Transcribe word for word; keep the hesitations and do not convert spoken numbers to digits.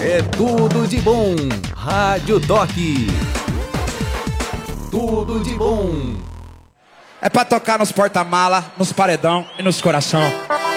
É tudo de bom. Rádio Toque. Tudo de bom. É pra tocar nos porta-mala, nos paredão e nos coração.